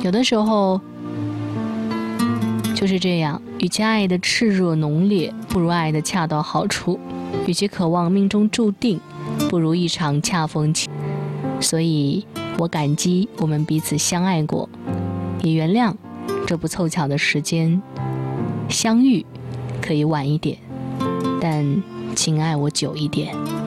有的时候就是这样，与其爱的炽热浓烈，不如爱的恰到好处；与其渴望命中注定，不如一场恰逢其。所以我感激我们彼此相爱过，也原谅这不凑巧的时间相遇可以晚一点，但请爱我久一点。